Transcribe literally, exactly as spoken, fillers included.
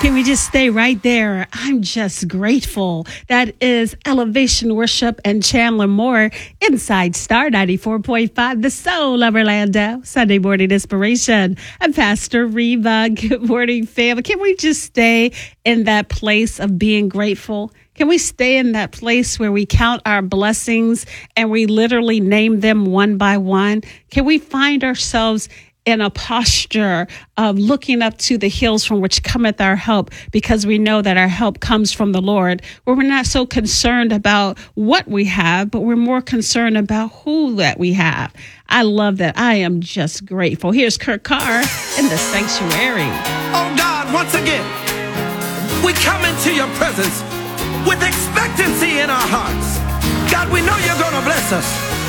Can we just stay right there? I'm just grateful. That is Elevation Worship and Chandler Moore inside Star ninety-four point five, the soul of Orlando. Sunday morning inspiration. I'm Pastor Reva. Good morning, family. Can we just stay in that place of being grateful? Can we stay in that place where we count our blessings and we literally name them one by one? Can we find ourselves in a posture of looking up to the hills from which cometh our help, because we know that our help comes from the Lord, where we're not so concerned about what we have, but we're more concerned about who that we have. I love that. I am just grateful. Here's Kurt Carr in the sanctuary. Oh God, once again, we come into your presence with expectancy in our hearts. God, we know you're going to bless us.